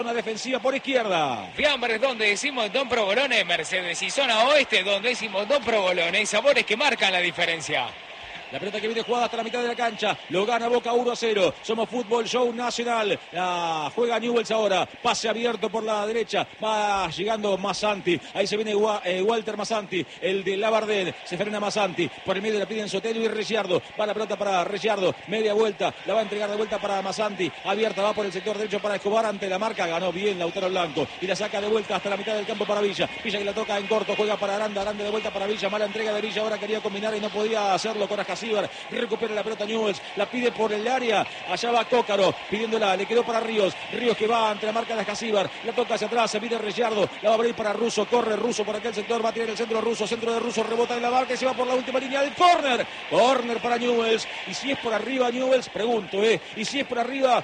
Zona defensiva por izquierda. Fiambres donde decimos Don Provolone, Mercedes, y zona oeste donde decimos Don Provolone, y sabores que marcan la diferencia. La pelota que viene jugada hasta la mitad de la cancha. Lo gana Boca 1-0. Somos Fútbol Show Nacional. La juega Newell's ahora. Pase abierto por la derecha. Va llegando Massanti. Ahí se viene Walter Massanti. El de Labardén. Se frena Massanti. Por el medio la piden Sotelo y Ricciardo. Va la pelota para Ricciardo. Media vuelta. La va a entregar de vuelta para Massanti. Abierta va por el sector derecho para Escobar. Ante la marca. Ganó bien Lautaro Blanco. Y la saca de vuelta hasta la mitad del campo para Villa. Villa que la toca en corto. Juega para Aranda. Aranda de vuelta para Villa. Mala entrega de Villa. Ahora quería combinar y no podía hacerlo con Ascasíbar. Recupera la pelota Newell's, la pide por el área, allá va Cócaro, pidiéndola, le quedó para Ríos que va ante la marca de Ascasíbar, la toca hacia atrás, se pide Ricciardo, la va a abrir para Russo, corre Russo por aquel sector, va a tirar el centro de Russo, rebota en la marca y se va por la última línea del córner para Newell's, y si es por arriba Newell's, pregunto, y si es por arriba,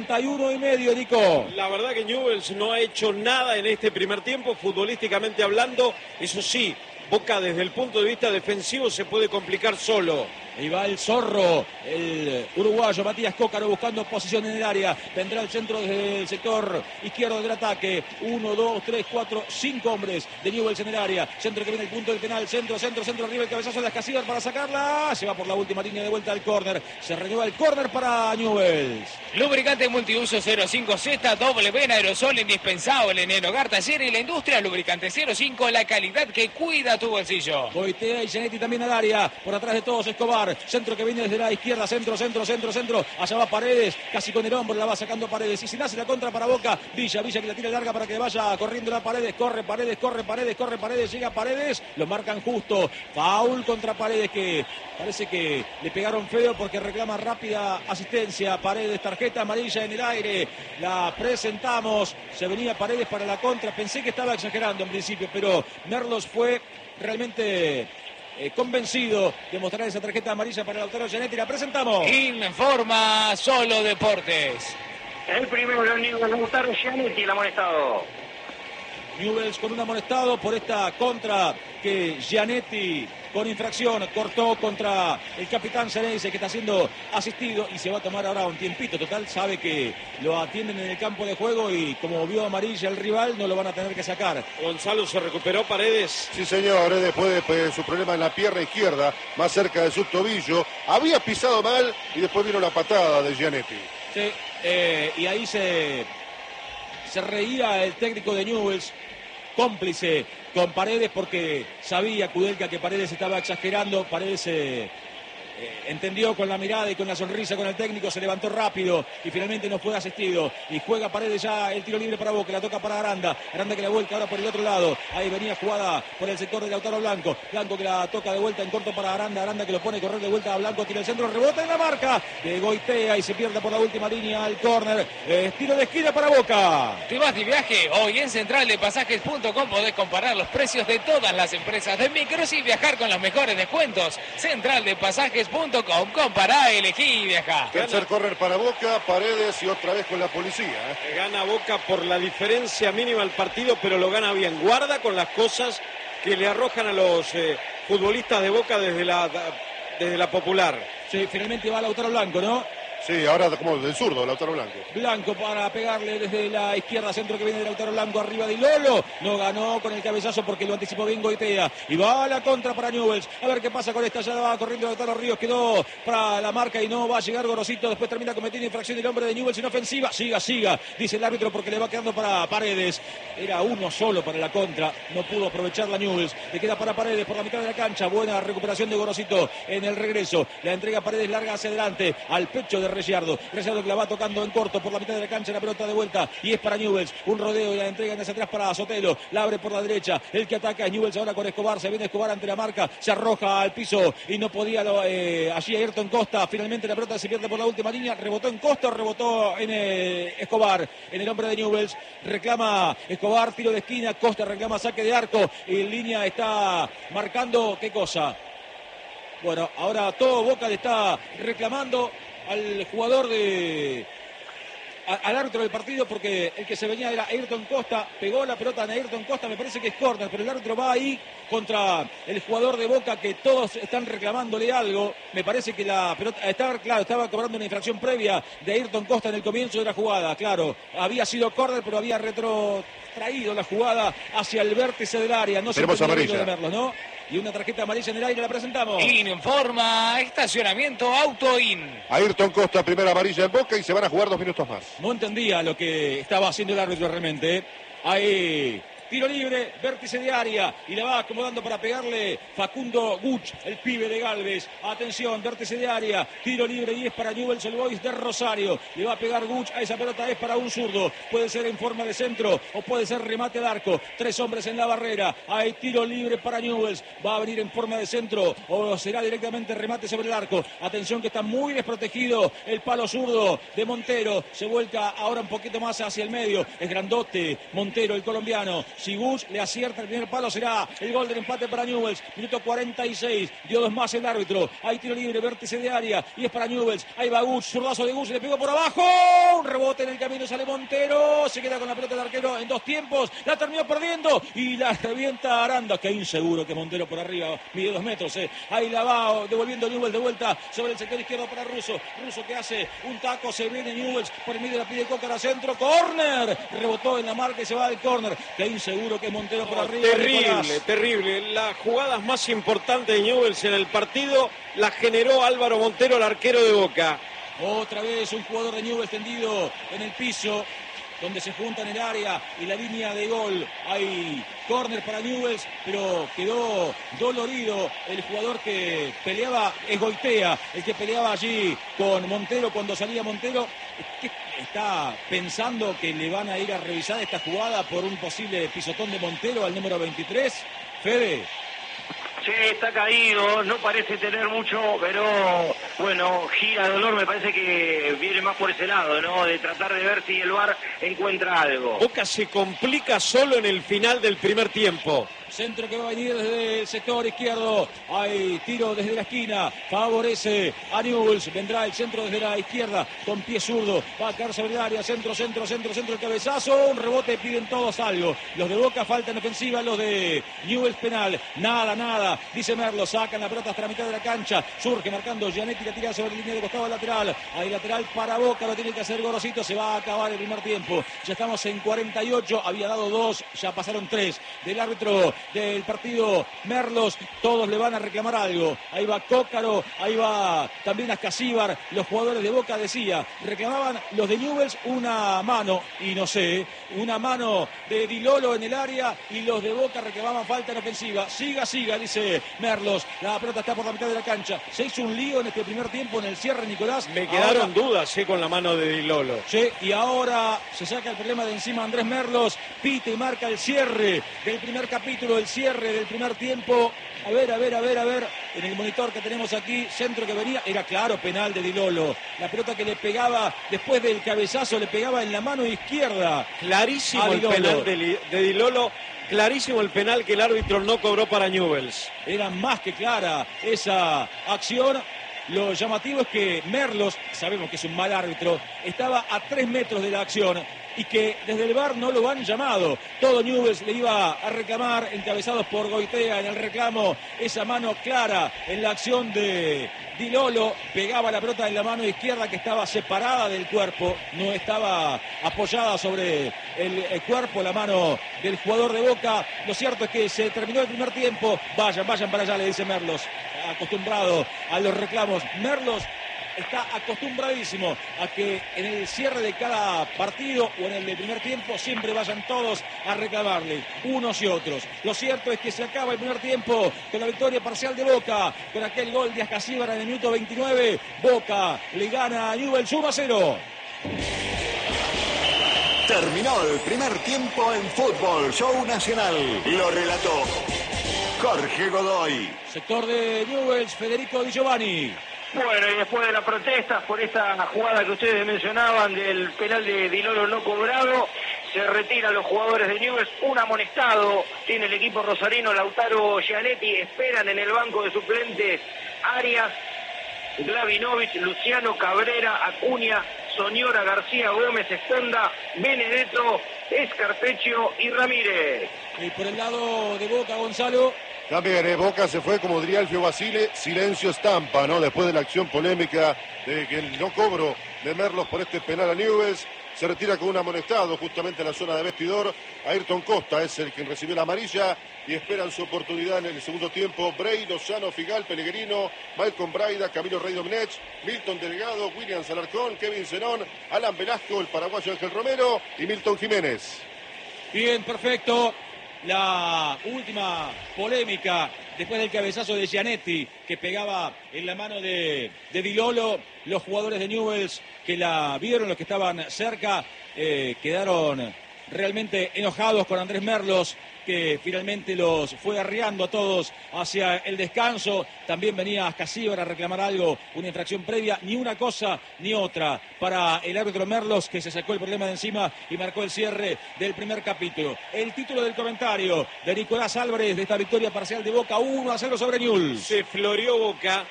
41,5, Nico. La verdad que Newell's no ha hecho nada en este primer tiempo, futbolísticamente hablando, eso sí, Boca desde el punto de vista defensivo se puede complicar solo. Ahí va el zorro, el uruguayo Matías Cócaro buscando posición en el área. Vendrá el centro desde el sector izquierdo del ataque. 1, 2, 3, 4, 5 hombres de Newell's en el área. Centro que viene el punto del penal. Centro arriba el cabezazo de Ascasíbar para sacarla. Se va por la última línea de vuelta al córner. Se renueva el córner para Newell's. Lubricante multiuso 05Z, doble vena, aerosol indispensable en el hogar, taller y la industria. Lubricante 05, la calidad que cuida tu bolsillo. Goitea y Gianetti también al área. Por atrás de todos Escobar. Centro que viene desde la izquierda, centro. Allá va Paredes, casi con el hombro la va sacando Paredes. Y si nace la contra para Boca, Villa que la tira larga para que vaya corriendo la Paredes. Corre Paredes, llega Paredes. Lo marcan justo. Foul contra Paredes que parece que le pegaron feo porque reclama rápida asistencia. Paredes, tarjeta amarilla en el aire. La presentamos. Se venía Paredes para la contra. Pensé que estaba exagerando en principio, pero Merlos fue realmente convencido de mostrar esa tarjeta amarilla para Lautaro Gianetti. La presentamos. Informa Solo Deportes. El primero de Newell's, Lautaro Gianetti, el amonestado. Newell's con un amonestado por esta contra que Gianetti con infracción cortó contra el capitán Ceneice, que está siendo asistido y se va a tomar ahora un tiempito. Total, sabe que lo atienden en el campo de juego y como vio amarilla el rival no lo van a tener que sacar. Gonzalo, ¿se recuperó Paredes? Sí, señor, después de su problema en la pierna izquierda, más cerca de su tobillo. Había pisado mal y después vino la patada de Gianetti. Sí, y ahí se reía el técnico de Newell's, cómplice con Paredes porque sabía Kudelka que Paredes estaba exagerando. Paredes entendió con la mirada y con la sonrisa con el técnico, se levantó rápido y finalmente no fue asistido. Y juega Paredes ya el tiro libre para Boca, la toca para Aranda que la vuelca ahora por el otro lado. Ahí venía jugada por el sector de Lautaro Blanco que la toca de vuelta en corto para Aranda que lo pone a correr de vuelta a Blanco, tira el centro, rebota en la marca de Goitea y se pierde por la última línea al córner. Tiro de esquina para Boca. ¿Te vas de viaje? Hoy en centraldepasajes.com podés comparar los precios de todas las empresas de micros y viajar con los mejores descuentos. Centraldepasajes.com, compará, elegí y viajá. Tercer córner para Boca, Paredes y otra vez con la policía. Gana Boca por la diferencia mínima al partido, pero lo gana bien. Guarda con las cosas que le arrojan a los futbolistas de Boca desde la popular. Sí, finalmente va Lautaro Blanco, ¿no? Sí, ahora como del zurdo, Lautaro Blanco. Blanco para pegarle desde la izquierda, centro que viene de Lautaro Blanco, arriba de Lolo. No ganó con el cabezazo porque lo anticipó bien Goitea. Y va a la contra para Newell's. A ver qué pasa con esta. Ya va corriendo Lautaro Ríos. Quedó para la marca y no va a llegar Gorosito. Después termina cometiendo infracción el hombre de Newell's en ofensiva. Siga, dice el árbitro porque le va quedando para Paredes. Era uno solo para la contra. No pudo aprovechar la Newell's. Le queda para Paredes por la mitad de la cancha. Buena recuperación de Gorosito en el regreso. La entrega Paredes larga hacia adelante al pecho de Ricciardo que la va tocando en corto por la mitad de la cancha, la pelota de vuelta y es para Newell's, un rodeo y la entrega hacia atrás para Sotelo, la abre por la derecha, el que ataca es Newell's ahora con Escobar, se viene Escobar ante la marca, se arroja al piso y no podía allí Ayrton Costa, finalmente la pelota se pierde por la última línea, rebotó en Costa, rebotó en Escobar, en el hombre de Newell's, reclama Escobar, tiro de esquina, Costa reclama saque de arco y en línea está marcando, ¿qué cosa? Bueno, ahora todo Boca le está reclamando al jugador de al árbitro del partido, porque el que se venía era Ayrton Costa, pegó la pelota en Ayrton Costa, me parece que es córner, pero el árbitro va ahí contra el jugador de Boca, que todos están reclamándole algo. Me parece que la pelota estaba cobrando una infracción previa de Ayrton Costa en el comienzo de la jugada, claro, había sido córner, pero había retrotraído la jugada hacia el vértice del área. No tenemos amarilla de verlo, ¿no? Y una tarjeta amarilla en el aire, la presentamos. Informa estacionamiento Autoin. Ayrton Costa, primera amarilla en Boca y se van a jugar 2 minutos más. No entendía lo que estaba haciendo el árbitro realmente, ¿eh? Ahí, tiro libre, vértice de área, y la va acomodando para pegarle Facundo Guch, el pibe de Galvez. Atención, vértice de área, tiro libre y es para Newell's el Boys de Rosario. Le va a pegar Guch a esa pelota, es para un zurdo. Puede ser en forma de centro o puede ser remate al arco. 3 hombres en la barrera. Hay tiro libre para Newell's. Va a venir en forma de centro o será directamente remate sobre el arco. Atención que está muy desprotegido el palo zurdo de Montero. Se vuelca ahora un poquito más hacia el medio. Es grandote Montero, el colombiano. Si Guch le acierta el primer palo, será el gol del empate para Newell's. Minuto 46, dio 2 más el árbitro. Hay tiro libre, vértice de área y es para Newell's. Ahí va Guch, zurdazo de Guch, le pegó por abajo. Un rebote en el camino, sale Montero. Se queda con la pelota del arquero en 2 tiempos. La terminó perdiendo y la revienta Aranda. Qué inseguro que Montero por arriba, mide 2 metros. Ahí la va devolviendo Newell's de vuelta sobre el sector izquierdo para Russo. Russo que hace un taco, se viene Newell's por el medio, la pide Cócara, centro, córner. Rebotó en la marca y se va al córner. Qué inseguro que Montero por arriba. Terrible, terrible. Las jugadas más importantes de Newell's en el partido las generó Álvaro Montero, el arquero de Boca. Otra vez un jugador de Newell's tendido en el piso, donde se juntan el área y la línea de gol. Hay córner para Newell's, pero quedó dolorido el jugador que peleaba, es Goitea, el que peleaba allí con Montero cuando salía Montero. ¿Qué está pensando que le van a ir a revisar esta jugada por un posible pisotón de Montero al número 23? Fede. Sí, está caído, no parece tener mucho, pero bueno, gira dolor, me parece que viene más por ese lado, ¿no? De tratar de ver si el VAR encuentra algo. Boca se complica solo en el final del primer tiempo. Centro que va a venir desde el sector izquierdo. Hay tiro desde la esquina. Favorece a Newell's. Vendrá el centro desde la izquierda con pie zurdo. Va a caer sobre el área. Centro, el cabezazo. Un rebote, piden todos algo. Los de Boca falta en ofensiva. Los de Newell's penal. Nada. Dice Merlo. Sacan la pelota hasta la mitad de la cancha. Surge marcando Gianetti. La tira sobre la línea de costado lateral. Hay lateral para Boca. Lo tiene que hacer Gorosito. Se va a acabar el primer tiempo. Ya estamos en 48. Había dado 2. Ya pasaron 3 del árbitro del partido Merlos. Todos le van a reclamar algo. Ahí va Cócaro, ahí va también Ascasíbar. Los jugadores de Boca reclamaban los de Newell's una mano, y no sé, una mano de Di Lolo en el área, y los de Boca reclamaban falta en ofensiva. Siga, dice Merlos. La pelota está por la mitad de la cancha. Se hizo un lío en este primer tiempo en el cierre, Nicolás. Me quedaron dudas con la mano de Di Lolo. Sí, y ahora se saca el problema de encima Andrés Merlos. Pita y marca el cierre del primer capítulo, el cierre del primer tiempo. A ver. En el monitor que tenemos aquí, centro que venía, era claro, penal de Di Lolo. La pelota que le pegaba después del cabezazo, le pegaba en la mano izquierda. Clarísimo el penal de Di Lolo. Clarísimo el penal que el árbitro no cobró para Newell's. Era más que clara esa acción. Lo llamativo es que Merlos, sabemos que es un mal árbitro, estaba a 3 metros de la acción y que desde el VAR no lo han llamado. Todo Newell's le iba a reclamar, encabezados por Goitea en el reclamo, esa mano clara en la acción de Di Lolo. Pegaba la pelota en la mano izquierda, que estaba separada del cuerpo, no estaba apoyada sobre el cuerpo, la mano del jugador de Boca. Lo cierto es que se terminó el primer tiempo. Vayan para allá, le dice Merlos, acostumbrado a los reclamos. Merlos está acostumbradísimo a que en el cierre de cada partido o en el del primer tiempo siempre vayan todos a reclamarle, unos y otros. Lo cierto es que se acaba el primer tiempo con la victoria parcial de Boca, con aquel gol de Ascasíbar en el minuto 29. Boca le gana a Newell's 1-0. Terminó el primer tiempo en Fútbol Show Nacional. Lo relató Jorge Godoy. Sector de Newell's, Federico Di Giovanni. Bueno, y después de las protestas por esta jugada que ustedes mencionaban del penal de Di Lolo no cobrado, se retiran los jugadores de Newell's. Un amonestado tiene el equipo rosarino, Lautaro Gianetti. Esperan en el banco de suplentes Arias, Glavinovic, Luciano, Cabrera, Acuña, Soñora, García, Gómez, Esponda, Benedetto, Escarpeccio y Ramírez. Y por el lado de Boca, Gonzalo. También Boca se fue, como diría Alfio Basile, silencio estampa, ¿no? Después de la acción polémica de que el no cobro de Merlos por este penal a Newell's, se retira con un amonestado justamente en la zona de vestidor. Ayrton Costa es el quien recibió la amarilla y esperan su oportunidad en el segundo tiempo. Bray, Lozano, Figal, Pellegrino, Malcolm Braida, Camilo Rey Domenech, Milton Delgado, William Alarcón, Kevin Zenón, Alan Velasco, el paraguayo Ángel Romero y Milton Jiménez. Bien, perfecto. La última polémica después del cabezazo de Gianetti que pegaba en la mano de Di Lolo. Los jugadores de Newell's que la vieron, los que estaban cerca, quedaron realmente enojados con Andrés Merlos, que finalmente los fue arriando a todos hacia el descanso. También venía Ascasíbar a reclamar algo, una infracción previa, ni una cosa ni otra para el árbitro Merlos, que se sacó el problema de encima y marcó el cierre del primer capítulo. El título del comentario de Nicolás Álvarez de esta victoria parcial de Boca, 1-0 sobre Newell's. Se floreó Boca.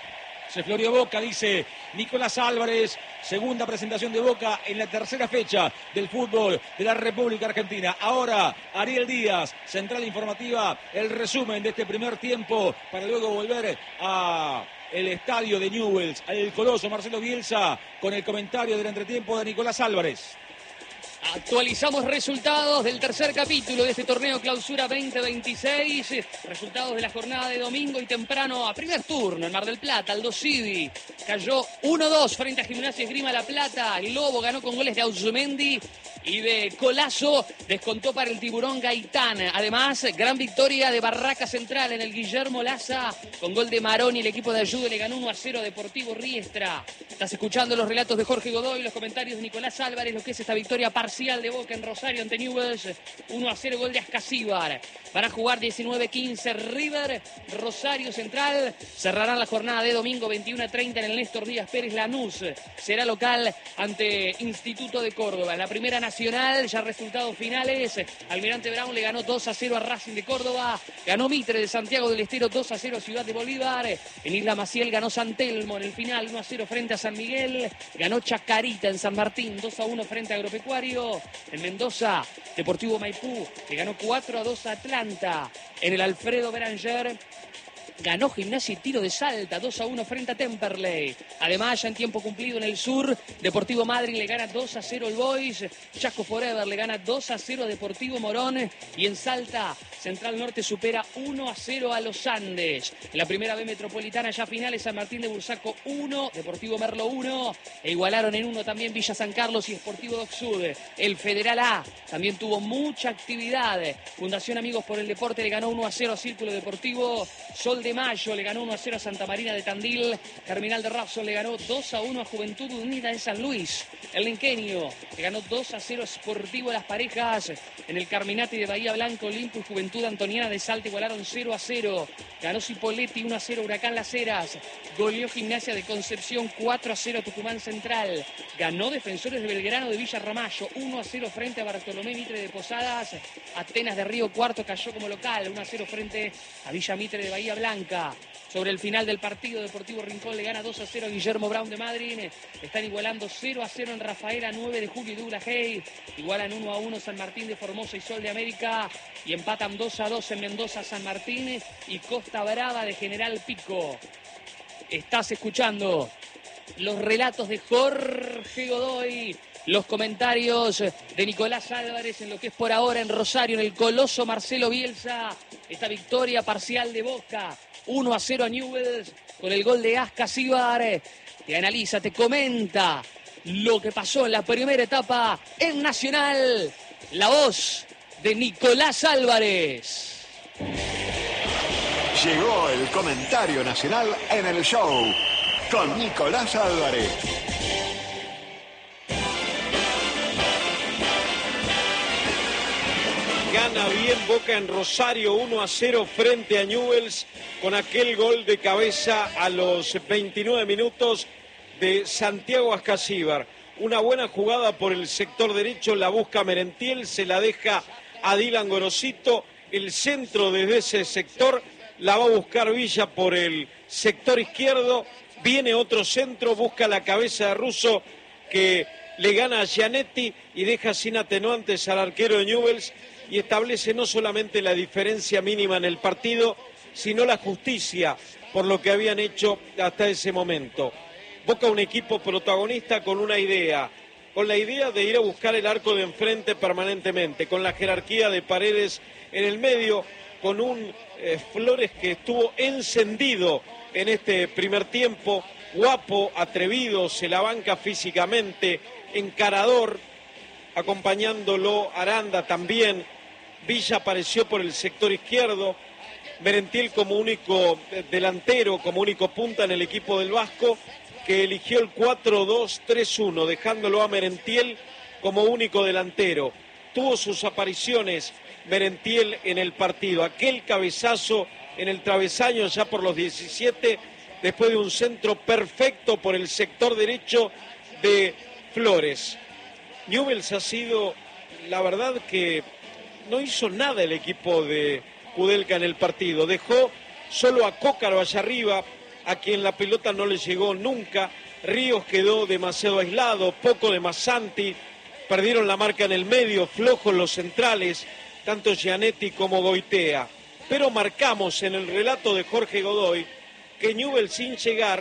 Se floreó Boca, dice Nicolás Álvarez. Segunda presentación de Boca en la tercera fecha del fútbol de la República Argentina. Ahora, Ariel Díaz, Central Informativa, el resumen de este primer tiempo para luego volver a el estadio de Newell's, al Coloso Marcelo Bielsa, con el comentario del entretiempo de Nicolás Álvarez. Actualizamos resultados del tercer capítulo de este torneo Clausura 2026. Resultados de la jornada de domingo y temprano a primer turno en Mar del Plata. Aldo Civi cayó 1-2 frente a Gimnasia Esgrima La Plata. El Lobo ganó con goles de Auzumendi y de Colazo. Descontó para el Tiburón Gaitán. Además, gran victoria de Barraca Central en el Guillermo Laza con gol de Maroni. El equipo de Ayude le ganó 1-0 a Deportivo Riestra. Estás escuchando los relatos de Jorge Godoy, los comentarios de Nicolás Álvarez, lo que es esta victoria parcial de Boca en Rosario ante Newell's. 1-0 gol de Ascasíbar. Van a jugar 19-15 River, Rosario Central. Cerrarán la jornada de domingo 21:30 en el Néstor Díaz Pérez. Lanús será local ante Instituto de Córdoba. En la Primera Nacional, ya resultados finales. Almirante Brown le ganó 2-0 a Racing de Córdoba. Ganó Mitre de Santiago del Estero 2-0 a Ciudad de Bolívar. En Isla Maciel ganó San Telmo en el final 1-0 frente a San Miguel. Ganó Chacarita en San Martín 2-1 frente a Agropecuario. En Mendoza, Deportivo Maipú le ganó 4-2 a Atlanta. En el Alfredo Beranger ganó Gimnasia y Tiro de Salta 2-1 frente a Temperley. Además, ya en tiempo cumplido en el sur, Deportivo Madryn le gana 2-0 el Boys. Chaco Forever le gana 2-0 a Deportivo Morón. Y en Salta, Central Norte supera 1-0 a Los Andes. En la primera B metropolitana, ya finales, San Martín de Bursaco 1, Deportivo Merlo 1. E igualaron en 1 también Villa San Carlos y Sportivo Doc Sud. El Federal A también tuvo mucha actividad. Fundación Amigos por el Deporte le ganó 1-0 a Círculo Deportivo Sol de Mayo, le ganó 1-0 a Santa Marina de Tandil. Terminal de Rapson le ganó 2-1 a Juventud Unida de San Luis. El Lenqueño le ganó 2-0 a Sportivo Las Parejas. En el Carminati de Bahía Blanca, Olimpo y Juventud Antoniana de Salta igualaron 0-0. Ganó Cipolletti 1-0 Huracán Las Heras. Goleó Gimnasia de Concepción 4-0 a Tucumán Central. Ganó Defensores de Belgrano de Villa Ramallo 1-0 frente a Bartolomé Mitre de Posadas. Atenas de Río Cuarto cayó como local 1-0 frente a Villa Mitre de Bahía Blanca. Sobre el final del partido, Deportivo Rincón le gana 2-0 a Guillermo Brown de Madryn. Están igualando 0-0 en Rafaela, 9 de julio y Douglas Hay. Igualan 1-1 San Martín de Formosa y Sol de América. Y empatan 2-2 en Mendoza, San Martín y Costa Brava de General Pico. Estás escuchando los relatos de Jorge Godoy, los comentarios de Nicolás Álvarez en lo que es por ahora en Rosario, en el Coloso Marcelo Bielsa. Esta victoria parcial de Boca, 1-0 a Newell's con el gol de Ascasíbar. Te analiza, te comenta lo que pasó en la primera etapa en Nacional. La voz de Nicolás Álvarez. Llegó el comentario nacional en el show con Nicolás Álvarez. Gana bien Boca en Rosario 1-0 frente a Newell's con aquel gol de cabeza a los 29 minutos de Santiago Ascasíbar. Una buena jugada por el sector derecho, la busca Merentiel, se la deja a Dylan Gorosito. El centro desde ese sector la va a buscar Villa por el sector izquierdo. Viene otro centro, busca la cabeza de Russo que le gana a Gianetti y deja sin atenuantes al arquero de Newell's y establece no solamente la diferencia mínima en el partido, sino la justicia por lo que habían hecho hasta ese momento. Boca un equipo protagonista con una idea, con la idea de ir a buscar el arco de enfrente permanentemente, con la jerarquía de Paredes en el medio, con un Flores que estuvo encendido en este primer tiempo, guapo, atrevido, se la banca físicamente, encarador, acompañándolo Aranda también. Villa apareció por el sector izquierdo, Merentiel como único delantero, como único punta en el equipo del Vasco, que eligió el 4-2-3-1, dejándolo a Merentiel como único delantero. Tuvo sus apariciones Merentiel en el partido, aquel cabezazo en el travesaño ya por los 17, después de un centro perfecto por el sector derecho de Flores. Newell's ha sido, la verdad que no hizo nada el equipo de Kudelka en el partido, dejó solo a Cócaro allá arriba, a quien la pelota no le llegó nunca. Ríos quedó demasiado aislado, poco de Massanti, perdieron la marca en el medio, flojos los centrales, tanto Gianetti como Goitea. Pero marcamos en el relato de Jorge Godoy que Newell's sin llegar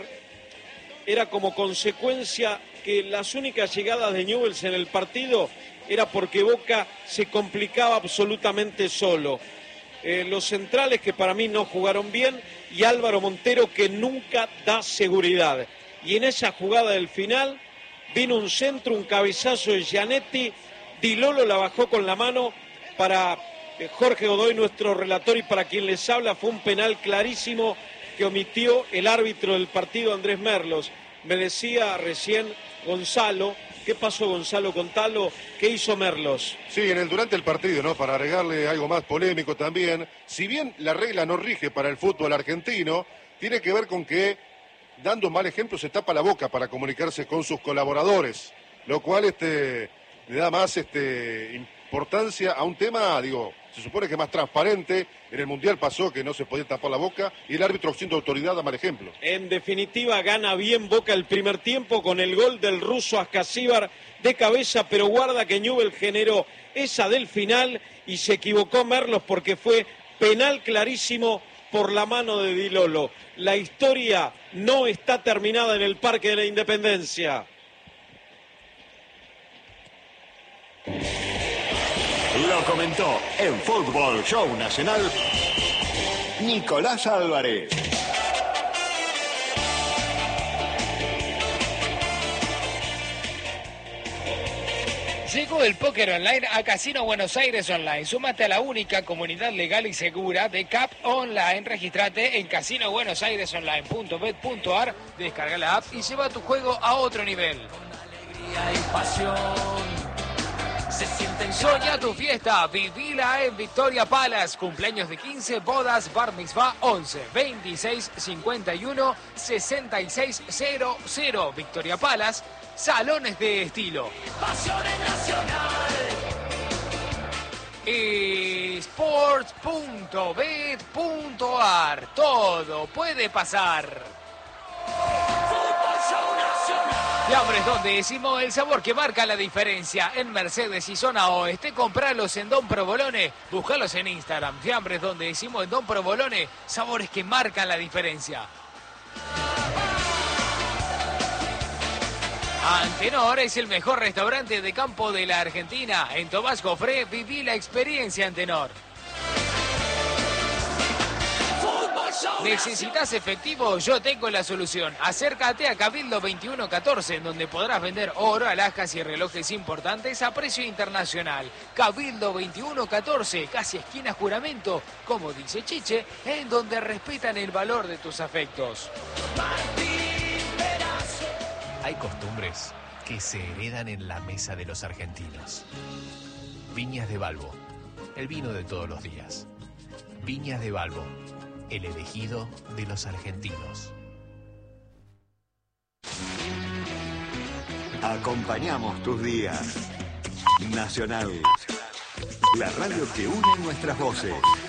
era como consecuencia que las únicas llegadas de Newell's en el partido era porque Boca se complicaba absolutamente solo. Los centrales que para mí no jugaron bien y Álvaro Montero que nunca da seguridad. Y en esa jugada del final vino un centro, un cabezazo de Gianetti, Di Lolo la bajó con la mano para Jorge Godoy, nuestro relator, y para quien les habla fue un penal clarísimo que omitió el árbitro del partido, Andrés Merlos. Me decía recién Gonzalo, ¿qué pasó Gonzalo Contalo? ¿Qué hizo Merlos? Sí, durante el partido, ¿no? Para agregarle algo más polémico también, si bien la regla no rige para el fútbol argentino, tiene que ver con que, dando un mal ejemplo, se tapa la boca para comunicarse con sus colaboradores, lo cual le da más importancia a un tema, se supone que más transparente. En el Mundial pasó que no se podía tapar la boca y el árbitro siendo autoridad da mal ejemplo. En definitiva gana bien Boca el primer tiempo con el gol del ruso Ascasíbar de cabeza, pero guarda que Newell's generó esa del final y se equivocó Merlos porque fue penal clarísimo por la mano de Di Lolo. La historia no está terminada en el Parque de la Independencia. Lo comentó en Fútbol Show Nacional Nicolás Álvarez. Llegó el póker online a Casino Buenos Aires Online. Súmate a la única comunidad legal y segura de CAP Online. Regístrate en casinobuenosairesonline.bet.ar, descarga la app y lleva tu juego a otro nivel. Alegría y pasión. Soñá tu fiesta, vivila en Victoria Palace. Cumpleaños de 15, bodas, bar mitzvah 11 26 51 66 00. Victoria Palace, salones de estilo. Sports.bet.ar. Todo puede pasar. Fiambres donde decimos el sabor que marca la diferencia. En Mercedes y zona oeste, compralos en Don Provolone, búscalos en Instagram. Fiambres donde decimos en Don Provolone, sabores que marcan la diferencia. Antenor es el mejor restaurante de campo de la Argentina. En Tomás Jofré viví la experiencia Antenor. ¿Necesitas efectivo? Yo tengo la solución. Acércate a Cabildo 2114, en donde podrás vender oro, alhajas y relojes importantes a precio internacional. Cabildo 2114, casi esquina Juramento, como dice Chiche, en donde respetan el valor de tus afectos. Hay costumbres que se heredan en la mesa de los argentinos. Viñas de Balbo, el vino de todos los días. Viñas de Balbo, el elegido de los argentinos. Acompañamos tus días. Nacional, la radio que une nuestras voces.